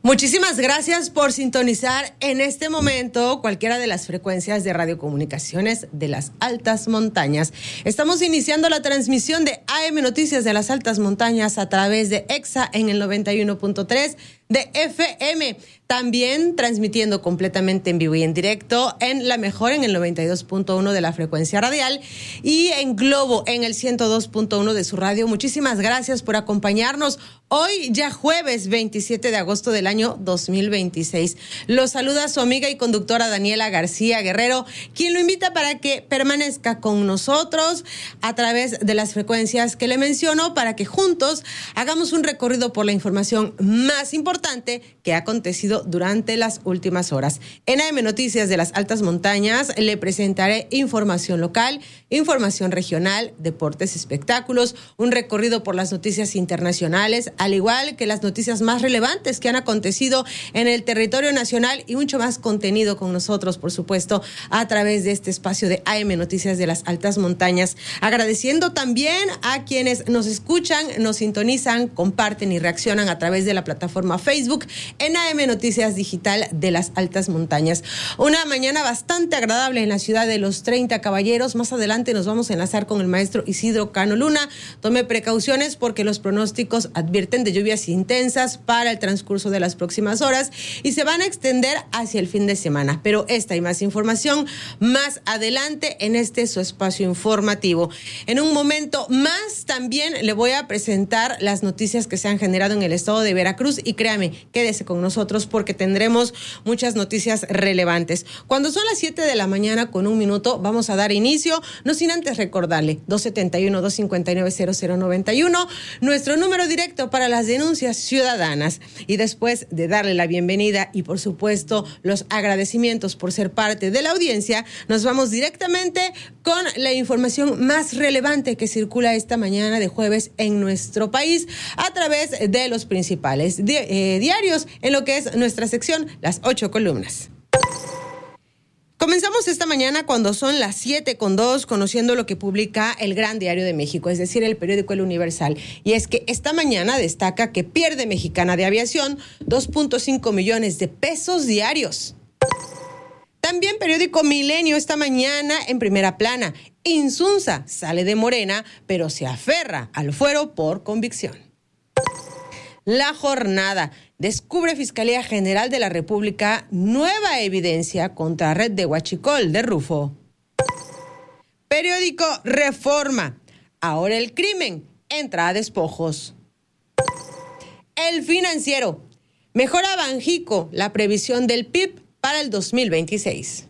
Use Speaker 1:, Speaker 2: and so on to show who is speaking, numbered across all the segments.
Speaker 1: Muchísimas gracias por sintonizar en este momento cualquiera de las frecuencias de radiocomunicaciones de las altas montañas. Estamos iniciando la transmisión de AM Noticias de las Altas Montañas a través de EXA en el 91.3 de FM. También transmitiendo completamente en vivo y en directo en La Mejor en el 92.1 de la frecuencia radial y en Globo en el 102.1 de su radio. Muchísimas gracias por acompañarnos. Hoy ya jueves 27 de agosto del año 2026. Los saluda su amiga y conductora Daniela García Guerrero, quien lo invita para que permanezca con nosotros a través de las frecuencias que le menciono para que juntos hagamos un recorrido por la información más importante que ha acontecido durante las últimas horas. En AM Noticias de las Altas Montañas le presentaré información local, información regional, deportes, espectáculos, un recorrido por las noticias internacionales, al igual que las noticias más relevantes que han acontecido en el territorio nacional y mucho más contenido con nosotros, por supuesto, a través de este espacio de AM Noticias de las Altas Montañas. Agradeciendo también a quienes nos escuchan, nos sintonizan, comparten y reaccionan a través de la plataforma Facebook en AM Noticias Digital de las Altas Montañas. Una mañana bastante agradable en la ciudad de Los 30 Caballeros. Más adelante nos vamos a enlazar con el maestro Isidro Cano Luna. Tome precauciones porque los pronósticos advierten de lluvias intensas para el transcurso de las próximas horas y se van a extender hacia el fin de semana. Pero esta y más información más adelante en este su espacio informativo. En un momento más también le voy a presentar las noticias que se han generado en el estado de Veracruz y créame, quédese con nosotros porque tendremos muchas noticias relevantes. Cuando son las 7 de la mañana con un minuto vamos a dar inicio, no sin antes recordarle 271-259-0091, nuestro número directo para las denuncias ciudadanas. Y después de darle la bienvenida y por supuesto los agradecimientos por ser parte de la audiencia, nos vamos directamente con la información más relevante que circula esta mañana de jueves en nuestro país a través de los principales diarios en lo que es nuestra sección Las 8 Columnas. Comenzamos esta mañana cuando son las 7:02 conociendo lo que publica el Gran Diario de México, es decir, el periódico El Universal. Y es que esta mañana destaca que pierde Mexicana de Aviación 2.5 millones de pesos diarios. También periódico Milenio esta mañana en primera plana. Insunza sale de Morena, pero se aferra al fuero por convicción. La Jornada. Descubre Fiscalía General de la República nueva evidencia contra red de huachicol de Rufo. Periódico Reforma. Ahora el crimen entra a despojos. El Financiero. Mejora Banjico la previsión del PIB para el 2026.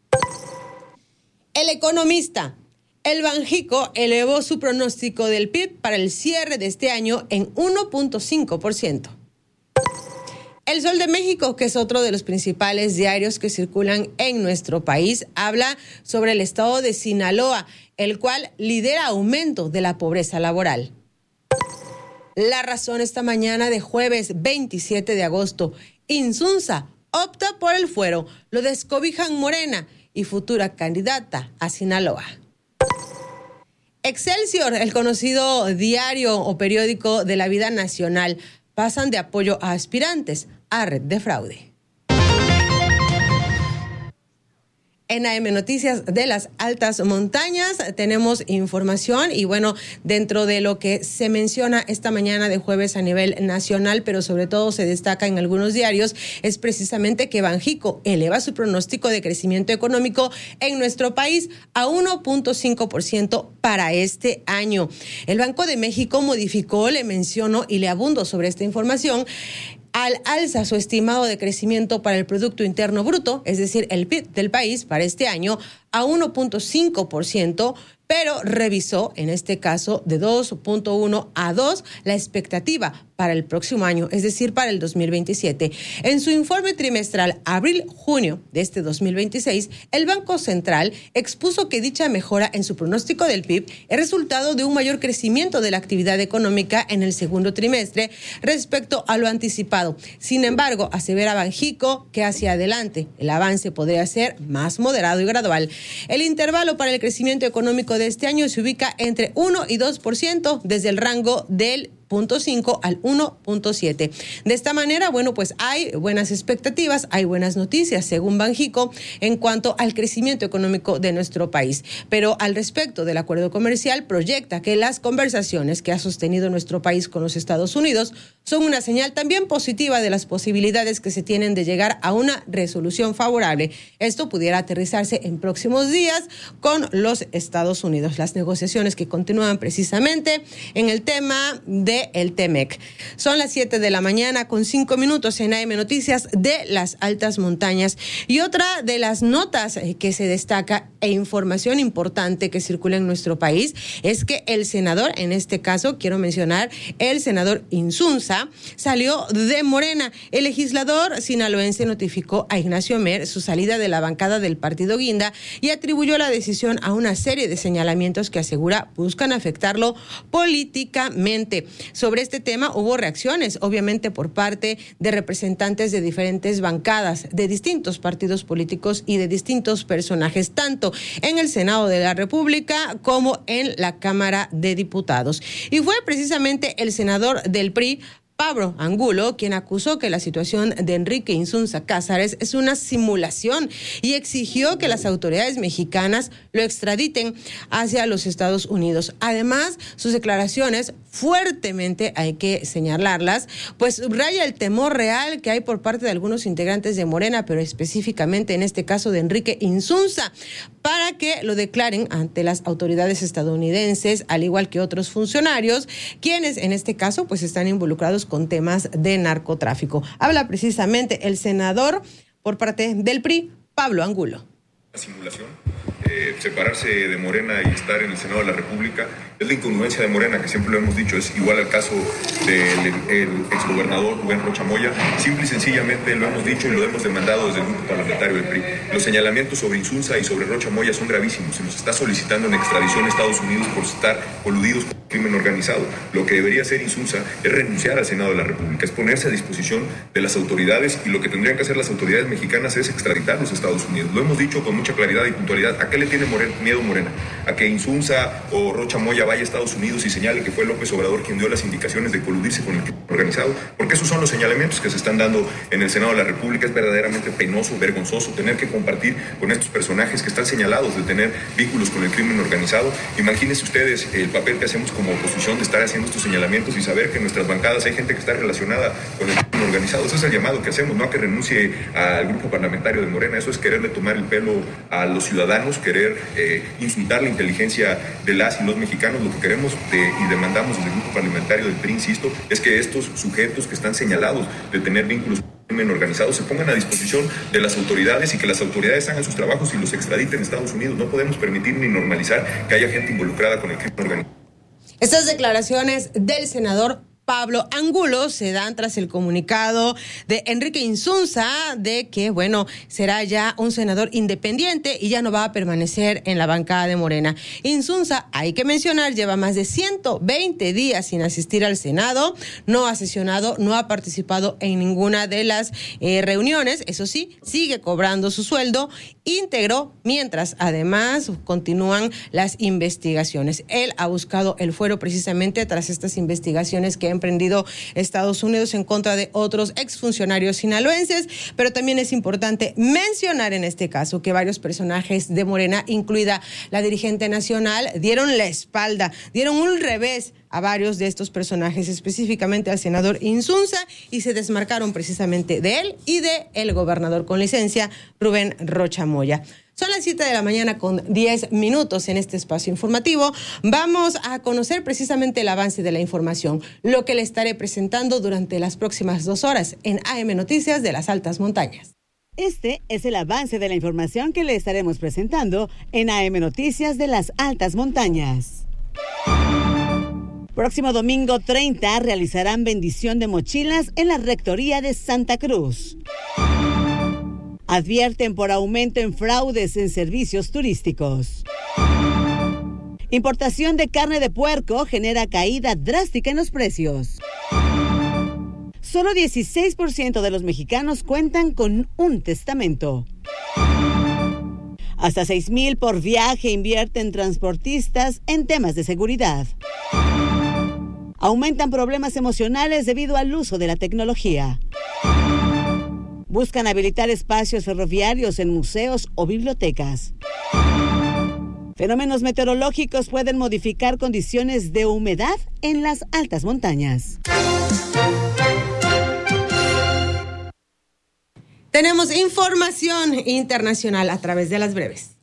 Speaker 1: El Economista. El Banjico elevó su pronóstico del PIB para el cierre de este año en 1.5%. El Sol de México, que es otro de los principales diarios que circulan en nuestro país, habla sobre el estado de Sinaloa, el cual lidera aumento de la pobreza laboral. La Razón esta mañana de jueves 27 de agosto. Insunza opta por el fuero, lo descobijan Morena y futura candidata a Sinaloa. Excelsior, el conocido diario o periódico de la vida nacional, pasan de apoyo a aspirantes a red de fraude. En AM Noticias de las Altas Montañas tenemos información y bueno, dentro de lo que se menciona esta mañana de jueves a nivel nacional, pero sobre todo se destaca en algunos diarios, es precisamente que Banjico eleva su pronóstico de crecimiento económico en nuestro país a 1.5% para este año. El Banco de México modificó, le menciono y le abundo sobre esta información, al alza su estimado de crecimiento para el Producto Interno Bruto, es decir, el PIB del país para este año, a 1.5%, pero revisó, en este caso, de 2.1 a 2 la expectativa para el próximo año, es decir, para el 2027. En su informe trimestral abril-junio de este 2026, el Banco Central expuso que dicha mejora en su pronóstico del PIB es resultado de un mayor crecimiento de la actividad económica en el segundo trimestre respecto a lo anticipado. Sin embargo, asevera Banjico que hacia adelante el avance podría ser más moderado y gradual. El intervalo para el crecimiento económico de este año se ubica entre 1 y 2% desde el rango del 0.5 al 1.7. De esta manera, bueno, pues hay buenas expectativas, hay buenas noticias, según Banjico, en cuanto al crecimiento económico de nuestro país. Pero al respecto del acuerdo comercial, proyecta que las conversaciones que ha sostenido nuestro país con los Estados Unidos son una señal también positiva de las posibilidades que se tienen de llegar a una resolución favorable. Esto pudiera aterrizarse en próximos días con los Estados Unidos. Las negociaciones que continúan precisamente en el tema del TEMEC. Son las 7 de la mañana con 5 minutos en AM Noticias de las Altas Montañas. Y otra de las notas que se destaca e información importante que circula en nuestro país es que el senador, en este caso quiero mencionar el senador Insunza, salió de Morena. El legislador sinaloense notificó a Ignacio Mier su salida de la bancada del partido Guinda y atribuyó la decisión a una serie de señalamientos que asegura buscan afectarlo políticamente. Sobre este tema hubo reacciones, obviamente por parte de representantes de diferentes bancadas, de distintos partidos políticos y de distintos personajes, tanto en el Senado de la República como en la Cámara de Diputados. Y fue precisamente el senador del PRI, Pablo Angulo, quien acusó que la situación de Enrique Insunza Cázares es una simulación y exigió que las autoridades mexicanas lo extraditen hacia los Estados Unidos. Además, sus declaraciones, fuertemente hay que señalarlas, pues subraya el temor real que hay por parte de algunos integrantes de Morena, pero específicamente en este caso de Enrique Insunza, para que lo declaren ante las autoridades estadounidenses, al igual que otros funcionarios, quienes en este caso pues están involucrados con temas de narcotráfico. Habla precisamente el senador por parte del PRI, Pablo Angulo.
Speaker 2: La simulación, separarse de Morena y estar en el Senado de la República es la incongruencia de Morena, que siempre lo hemos dicho, es igual al caso del exgobernador Rubén Rocha Moya. Simple y sencillamente lo hemos dicho y lo hemos demandado desde el grupo parlamentario del PRI. Los señalamientos sobre Insunza y sobre Rocha Moya son gravísimos. Se nos está solicitando en extradición a Estados Unidos por estar coludidos con el crimen organizado. Lo que debería hacer Insunza es renunciar al Senado de la República, es ponerse a disposición de las autoridades, y lo que tendrían que hacer las autoridades mexicanas es extraditarlos a Estados Unidos. Lo hemos dicho con mucha claridad y puntualidad. ¿A qué le tiene miedo Morena? ¿A que Insunza o Rocha Moya vaya a Estados Unidos y señale que fue López Obrador quien dio las indicaciones de coludirse con el crimen organizado? Porque esos son los señalamientos que se están dando en el Senado de la República. Es verdaderamente penoso, vergonzoso tener que compartir con estos personajes que están señalados de tener vínculos con el crimen organizado. Imagínense ustedes el papel que hacemos como oposición de estar haciendo estos señalamientos y saber que en nuestras bancadas hay gente que está relacionada con el crimen organizado. Ese es el llamado que hacemos, no a que renuncie al grupo parlamentario de Morena. Eso es quererle tomar el pelo a los ciudadanos, querer insultar la inteligencia de las y los mexicanos. Lo que queremos y demandamos desde el grupo parlamentario del PRI, insisto, es que estos sujetos que están señalados de tener vínculos con el crimen organizado se pongan a disposición de las autoridades y que las autoridades hagan sus trabajos y los extraditen a Estados Unidos. No podemos permitir ni normalizar que haya gente involucrada con el crimen organizado.
Speaker 1: Estas declaraciones del senador Pablo Angulo se dan tras el comunicado de Enrique Insunza de que, bueno, será ya un senador independiente y ya no va a permanecer en la bancada de Morena. Insunza, hay que mencionar, lleva más de 120 días sin asistir al Senado, no ha sesionado, no ha participado en ninguna de las reuniones, eso sí, sigue cobrando su sueldo íntegro, mientras además continúan las investigaciones. Él ha buscado el fuero precisamente tras estas investigaciones que ha emprendido Estados Unidos en contra de otros exfuncionarios sinaloenses, pero también es importante mencionar en este caso que varios personajes de Morena, incluida la dirigente nacional, dieron la espalda, dieron un revés a varios de estos personajes, específicamente al senador Insunza, y se desmarcaron precisamente de él y de el gobernador con licencia, Rubén Rocha Moya. Son las 7 de la mañana con 10 minutos en este espacio informativo. Vamos a conocer precisamente el avance de la información, lo que le estaré presentando durante las próximas 2 horas en AM Noticias de las Altas Montañas.
Speaker 3: Este es el avance de la información que le estaremos presentando en AM Noticias de las Altas Montañas. Próximo domingo 30 realizarán bendición de mochilas en la Rectoría de Santa Cruz. Advierten por aumento en fraudes en servicios turísticos. Importación de carne de puerco genera caída drástica en los precios. Solo 16% de los mexicanos cuentan con un testamento. Hasta 6,000 por viaje invierten transportistas en temas de seguridad. Aumentan problemas emocionales debido al uso de la tecnología. Buscan habilitar espacios ferroviarios en museos o bibliotecas. Fenómenos meteorológicos pueden modificar condiciones de humedad en las altas montañas.
Speaker 1: Tenemos información internacional a través de las breves.